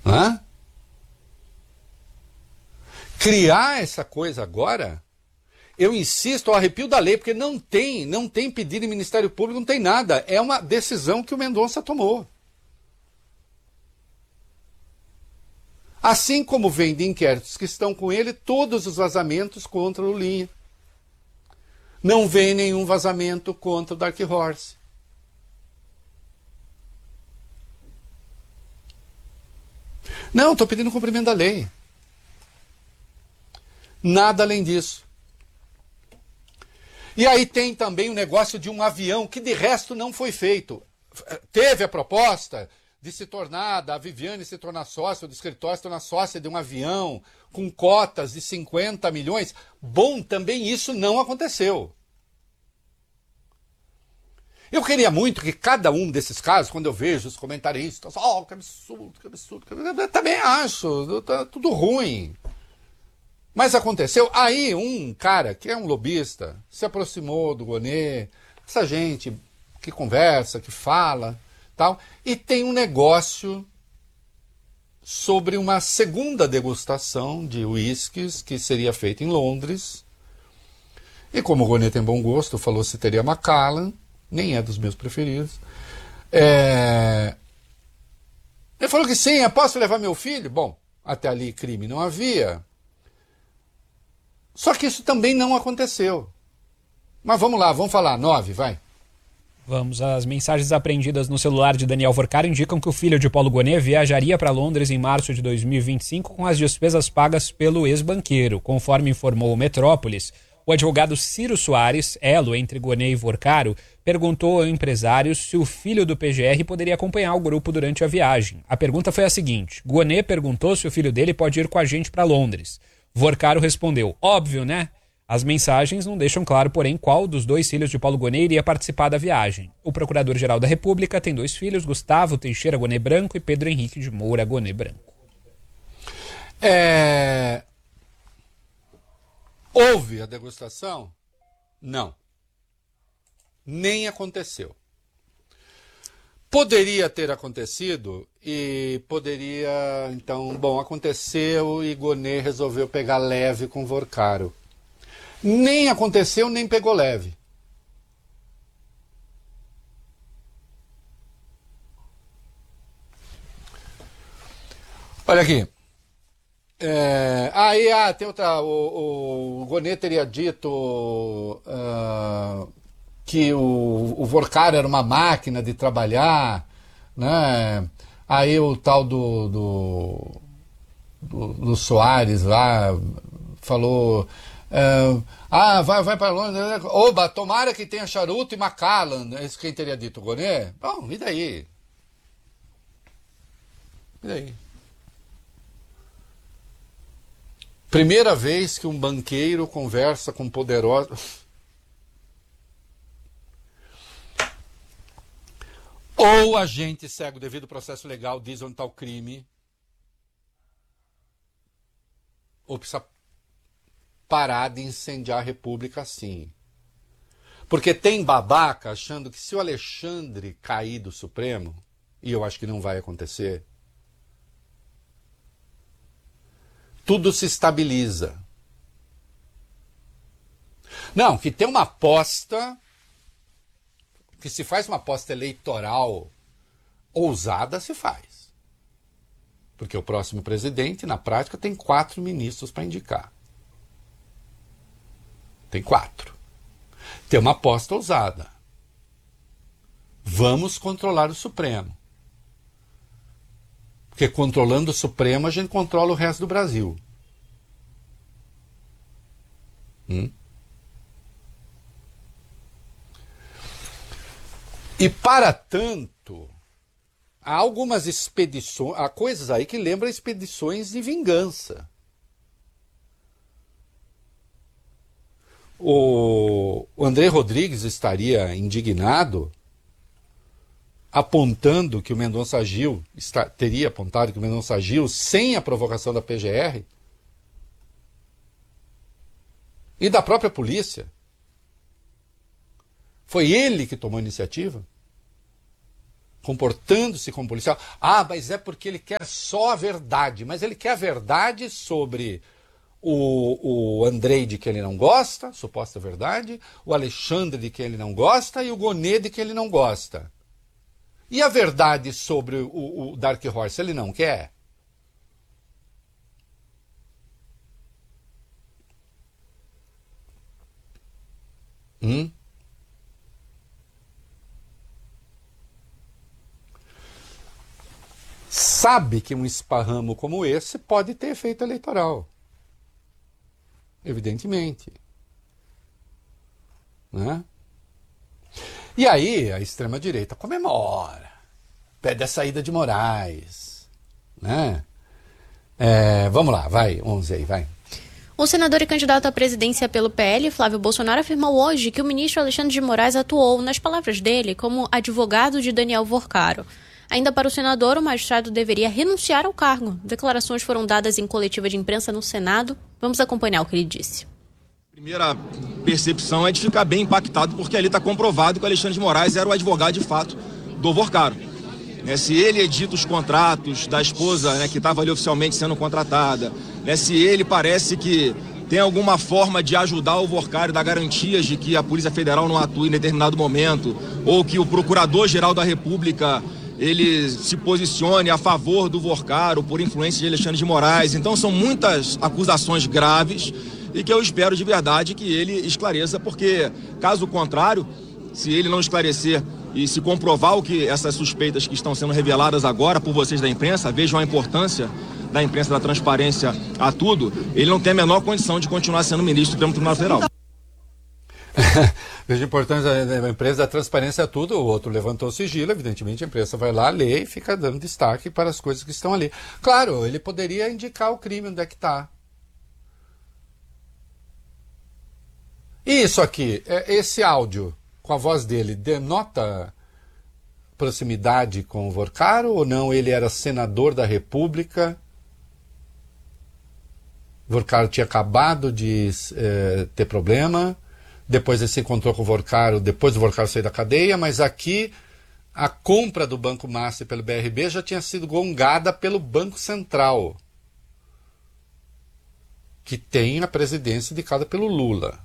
Hã? Criar essa coisa agora, eu insisto, ao arrepio da lei, porque não tem pedido em Ministério Público, não tem nada. É uma decisão que o Mendonça tomou. Assim como vem de inquéritos que estão com ele, todos os vazamentos contra o Lulinha. Não vem nenhum vazamento contra o Dark Horse. Não, estou pedindo cumprimento da lei. Nada além disso. E aí tem também o negócio de um avião que de resto não foi feito. Teve a proposta de se tornar, da Viviane se tornar sócia, do escritório se tornar sócia de um avião com cotas de 50 milhões. Bom, também isso não aconteceu. Eu queria muito que cada um desses casos, quando eu vejo os comentaristas, que absurdo, que absurdo, eu também acho, tá tudo ruim. Mas aconteceu, aí um cara que é um lobista se aproximou do Gonê, essa gente que conversa, que fala, tal, e tem um negócio sobre uma segunda degustação de uísques que seria feita em Londres. E como o Gonê tem bom gosto, falou se teria Macallan, nem é dos meus preferidos. Ele falou que sim, eu posso levar meu filho? Bom, até ali crime não havia. Só que isso também não aconteceu. Mas vamos lá, vamos falar. 9, vai. Vamos, as mensagens apreendidas no celular de Daniel Vorcaro indicam que o filho de Paulo Gonet viajaria para Londres em março de 2025 com as despesas pagas pelo ex-banqueiro. Conforme informou o Metrópolis, o advogado Ciro Soares, elo entre Gonet e Vorcaro, perguntou ao empresário se o filho do PGR poderia acompanhar o grupo durante a viagem. A pergunta foi a seguinte: Gonet perguntou se o filho dele pode ir com a gente para Londres. Vorcaro respondeu: óbvio, né? As mensagens não deixam claro, porém, qual dos dois filhos de Paulo Gonet iria participar da viagem. O Procurador-Geral da República tem 2 filhos, Gustavo Teixeira Gonet Branco e Pedro Henrique de Moura Gonet Branco. Houve a degustação? Não. Nem aconteceu. Poderia ter acontecido e poderia, então, bom, aconteceu e Gonet resolveu pegar leve com Vorcaro. Nem aconteceu, nem pegou leve. Olha aqui. Tem outra. O Gonet teria dito que o Vorcaro era uma máquina de trabalhar, né? Aí o tal do Soares lá falou: vai para Londres. Oba, tomara que tenha charuto e Macallan. É isso quem teria dito, o Gonet? Bom, e daí? E daí? Primeira vez que um banqueiro conversa com poderosos. Ou a gente segue o devido processo legal, diz onde está o crime, ou precisa parar de incendiar a República assim. Porque tem babaca achando que se o Alexandre cair do Supremo, e eu acho que não vai acontecer, tudo se estabiliza. Não, que tem uma aposta, que se faz uma aposta eleitoral ousada, se faz. Porque o próximo presidente, na prática, tem 4 ministros para indicar. Tem 4. Tem uma aposta ousada. Vamos controlar o Supremo. Porque controlando o Supremo, a gente controla o resto do Brasil. E para tanto, há algumas expedições, há coisas aí que lembram expedições de vingança. O André Rodrigues estaria indignado, apontando que o Mendonça agiu, teria apontado que o Mendonça agiu sem a provocação da PGR e da própria polícia. Foi ele que tomou a iniciativa. comportando-se como policial. Ah, mas é porque ele quer só a verdade. Mas ele quer a verdade sobre o Andrei, de que ele não gosta, suposta verdade, o Alexandre, de que ele não gosta, e o Gonê, de que ele não gosta. E a verdade sobre o Dark Horse, ele não quer? Sabe que um esparramo como esse pode ter efeito eleitoral. Evidentemente. Né? E aí a extrema-direita comemora, pede a saída de Moraes. Né? Vamos lá, vai, 11 aí, vai. O senador e candidato à presidência pelo PL, Flávio Bolsonaro, afirmou hoje que o ministro Alexandre de Moraes atuou, nas palavras dele, como advogado de Daniel Vorcaro. Ainda para o senador, o magistrado deveria renunciar ao cargo. Declarações foram dadas em coletiva de imprensa no Senado. Vamos acompanhar o que ele disse. A primeira percepção é de ficar bem impactado, porque ali está comprovado que o Alexandre de Moraes era o advogado de fato do Vorcaro. Se ele edita os contratos da esposa, que estava ali oficialmente sendo contratada, se ele parece que tem alguma forma de ajudar o Vorcaro, dar garantias de que a Polícia Federal não atue em determinado momento, ou que o Procurador-Geral da República ele se posicione a favor do Vorcaro por influência de Alexandre de Moraes. Então são muitas acusações graves e que eu espero de verdade que ele esclareça, porque caso contrário, se ele não esclarecer e se comprovar o que essas suspeitas que estão sendo reveladas agora por vocês da imprensa, vejam a importância da imprensa, da transparência a tudo, ele não tem a menor condição de continuar sendo ministro do Supremo Tribunal Federal. Veja a importância da imprensa, da transparência a tudo. O outro levantou o sigilo, evidentemente a imprensa vai lá, lê e fica dando destaque para as coisas que estão ali. Claro, ele poderia indicar o crime, onde é que está. E isso aqui, esse áudio com a voz dele, denota proximidade com o Vorcaro ou não? Ele era senador da República, Vorcaro tinha acabado de ter problema, depois ele se encontrou com o Vorcaro, depois do Vorcaro sair da cadeia, mas aqui a compra do Banco Master pelo BRB já tinha sido gongada pelo Banco Central, que tem a presidência indicada pelo Lula.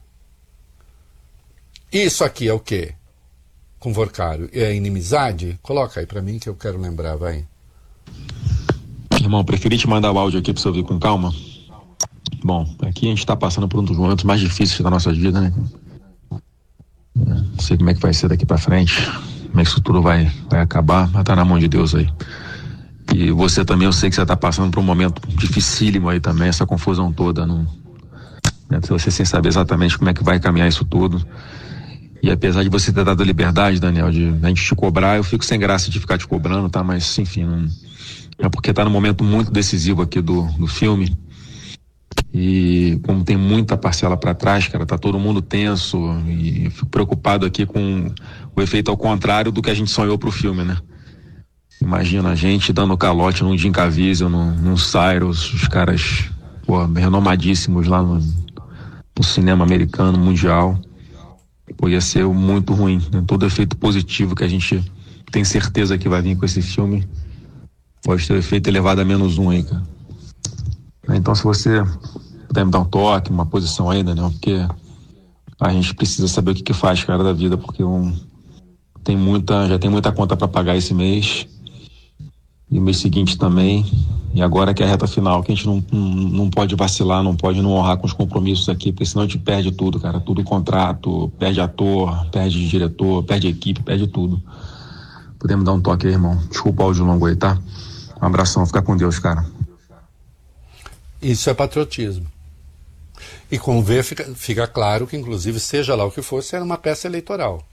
Isso aqui é o quê? Com o Vorcaro? É inimizade? Coloca aí pra mim que eu quero lembrar, vai. Irmão, preferi te mandar o áudio aqui pra você ouvir com calma. Bom, aqui a gente tá passando por um dos momentos mais difíceis da nossa vida, né? Não sei como é que vai ser daqui pra frente, como é que isso tudo vai acabar, mas tá na mão de Deus aí. E você também, eu sei que você tá passando por um momento dificílimo aí também, essa confusão toda, você sem saber exatamente como é que vai caminhar isso tudo. E apesar de você ter dado a liberdade, Daniel, de a gente te cobrar, eu fico sem graça de ficar te cobrando, tá? Mas, enfim, é porque tá num momento muito decisivo aqui do filme. E como tem muita parcela para trás, cara, tá todo mundo tenso e eu fico preocupado aqui com o efeito ao contrário do que a gente sonhou pro filme, né? Imagina a gente dando calote num Jim Caviezel, num Cyrus, os caras, renomadíssimos lá no cinema americano, mundial. Ia ser muito ruim, né? Todo efeito positivo que a gente tem certeza que vai vir com esse filme pode ter o efeito elevado a -1 aí, cara. Então, se você puder me dar um toque, uma posição aí, Daniel, porque a gente precisa saber o que faz, cara, da vida, porque já tem muita conta para pagar esse mês e o mês seguinte também, e agora que é a reta final, que a gente não pode vacilar, não pode não honrar com os compromissos aqui, porque senão a gente perde tudo, cara, tudo contrato, perde ator, perde diretor, perde equipe, perde tudo. Podemos dar um toque aí, irmão? Desculpa o áudio longo aí, tá? Um abração, fica com Deus, cara. Isso é patriotismo. E com o ver fica claro que, inclusive, seja lá o que fosse, era uma peça eleitoral.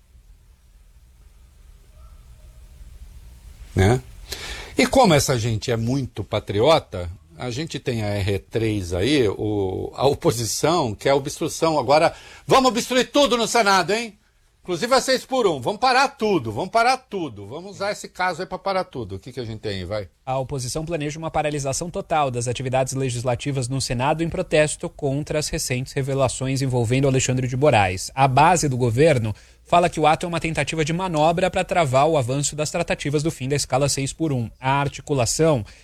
Né? E como essa gente é muito patriota, a gente tem a R3 aí, a oposição, que é a obstrução. Agora, vamos obstruir tudo no Senado, hein? Inclusive a 6x1. Vamos parar tudo. Vamos usar esse caso aí para parar tudo. O que a gente tem aí, vai? A oposição planeja uma paralisação total das atividades legislativas no Senado em protesto contra as recentes revelações envolvendo Alexandre de Moraes. A base do governo fala que o ato é uma tentativa de manobra para travar o avanço das tratativas do fim da escala 6x1. A articulação